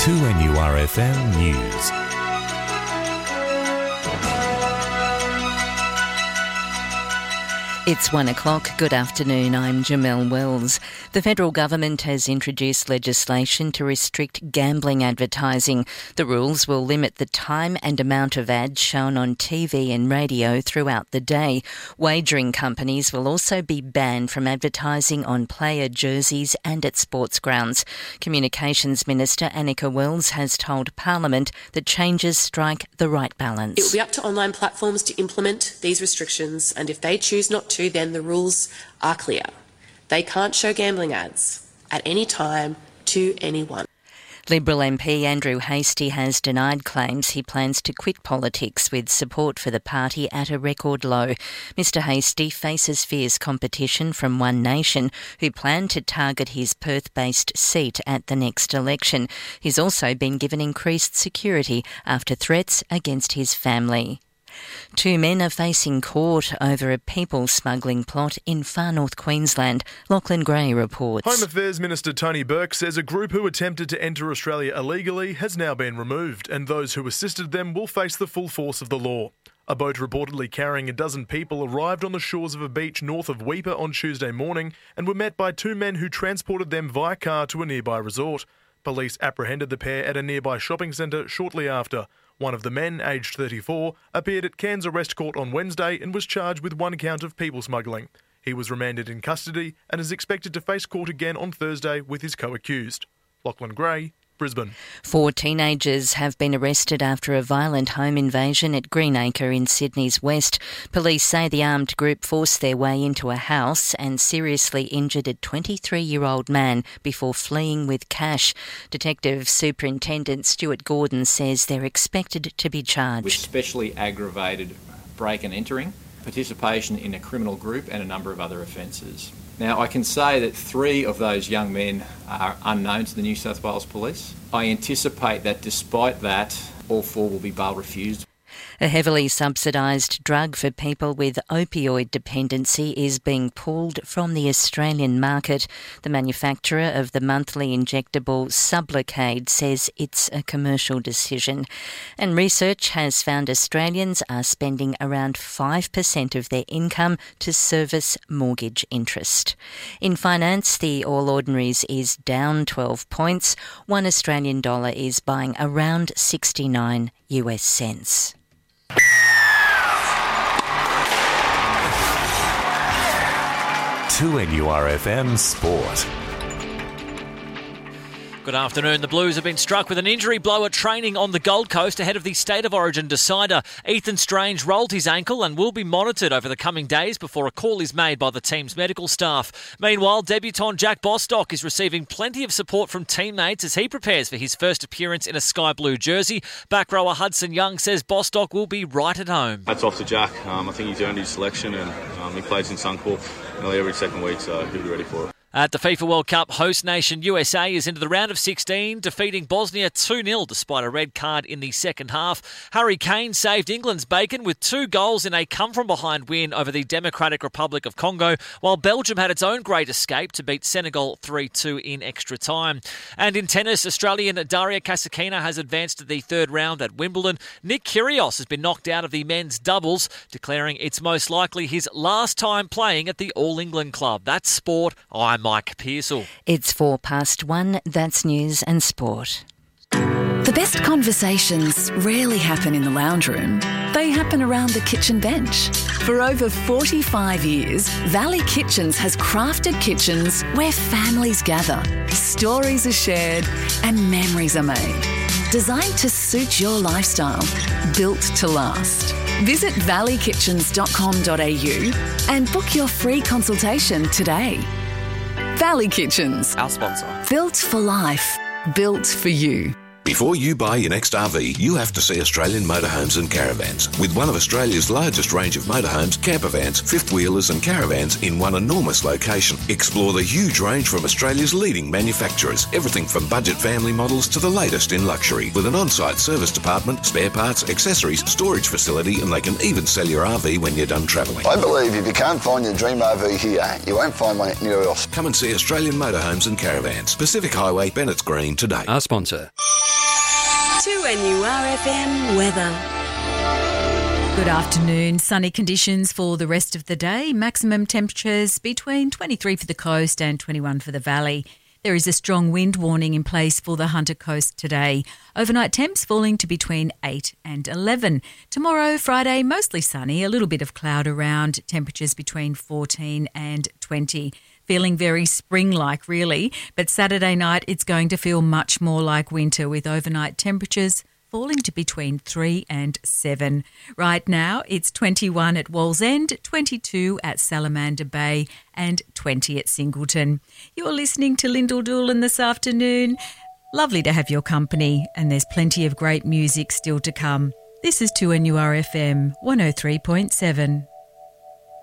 2NURFM News. It's 1 o'clock. Good afternoon. I'm Jamelle Wells. The federal government has introduced legislation to restrict gambling advertising. The rules will limit the time and amount of ads shown on TV and radio throughout the day. Wagering companies will also be banned from advertising on player jerseys and at sports grounds. Communications Minister Anika Wells has told Parliament that changes strike the right balance. It will be up to online platforms to implement these restrictions, and if they choose not to, then the rules are clear. They can't show gambling ads at any time to anyone. Liberal MP Andrew Hastie has denied claims he plans to quit politics with support for the party at a record low. Mr Hastie faces fierce competition from One Nation, who plan to target his Perth-based seat at the next election. He's also been given increased security after threats against his family. Two men are facing court over a people smuggling plot in far north Queensland. Lachlan Gray reports. Home Affairs Minister Tony Burke says a group who attempted to enter Australia illegally has now been removed, and those who assisted them will face the full force of the law. A boat reportedly carrying a dozen people arrived on the shores of a beach north of Weipa on Tuesday morning and were met by two men who transported them via car to a nearby resort. Police apprehended the pair at a nearby shopping centre shortly after. One of the men, aged 34, appeared at Cairns Arrest Court on Wednesday and was charged with one count of people smuggling. He was remanded in custody and is expected to face court again on Thursday with his co-accused. Lachlan Gray, Brisbane. 4 teenagers have been arrested after a violent home invasion at Greenacre in Sydney's west. Police say the armed group forced their way into a house and seriously injured a 23-year-old man before fleeing with cash. Detective Superintendent Stuart Gordon says they're expected to be charged with especially aggravated break and entering, participation in a criminal group and a number of other offences. Now, I can say that 3 of those young men are unknown to the New South Wales Police. I anticipate that despite that, all 4 will be bail refused. A heavily subsidised drug for people with opioid dependency is being pulled from the Australian market. The manufacturer of the monthly injectable Sublocade says it's a commercial decision. And research has found Australians are spending around 5% of their income to service mortgage interest. In finance, the All Ordinaries is down 12 points. $1 Australian is buying around 69 US cents. To NURFM Sport. Good afternoon. The Blues have been struck with an injury blow at training on the Gold Coast ahead of the State of Origin decider. Ethan Strange rolled his ankle and will be monitored over the coming days before a call is made by the team's medical staff. Meanwhile, debutant Jack Bostock is receiving plenty of support from teammates as he prepares for his first appearance in a sky blue jersey. Back rower Hudson Young says Bostock will be right at home. Hats off to Jack. I think he's earned his selection and he plays in Suncorp nearly every second week, so he'll be ready for it. At the FIFA World Cup, host nation USA is into the round of 16, defeating Bosnia 2-0 despite a red card in the second half. Harry Kane saved England's bacon with 2 goals in a come-from-behind win over the Democratic Republic of Congo, while Belgium had its own great escape to beat Senegal 3-2 in extra time. And in tennis, Australian Daria Kasatkina has advanced to the third round at Wimbledon. Nick Kyrgios has been knocked out of the men's doubles, declaring it's most likely his last time playing at the All England club. That's sport. I'm Mike Pearsall. It's 1:04. That's news and sport. The best conversations rarely happen in the lounge room. They happen around the kitchen bench. For over 45 years, Valley Kitchens has crafted kitchens where families gather, stories are shared, and memories are made. Designed to suit your lifestyle, built to last. Visit valleykitchens.com.au and book your free consultation today. Valley Kitchens. Our sponsor. Built for life. Built for you. Before you buy your next RV, you have to see Australian Motorhomes and Caravans. With one of Australia's largest range of motorhomes, campervans, fifth-wheelers and caravans in one enormous location. Explore the huge range from Australia's leading manufacturers. Everything from budget family models to the latest in luxury. With an on-site service department, spare parts, accessories, storage facility, and they can even sell your RV when you're done travelling. I believe if you can't find your dream RV here, you won't find one anywhere else. Come and see Australian Motorhomes and Caravans. Pacific Highway, Bennett's Green today. Our sponsor. 2NURFM weather. Good afternoon. Sunny conditions for the rest of the day. Maximum temperatures between 23 for the coast and 21 for the valley. There is a strong wind warning in place for the Hunter Coast today. Overnight temps falling to between 8 and 11. Tomorrow, Friday, mostly sunny, a little bit of cloud around, temperatures between 14 and 20. Feeling very spring-like, really. But Saturday night, it's going to feel much more like winter with overnight temperatures falling to between 3 and 7. Right now, it's 21 at Wallsend, 22 at Salamander Bay and 20 at Singleton. You're listening to Lyndall Doolan this afternoon. Lovely to have your company, and there's plenty of great music still to come. This is 2NURFM 103.7.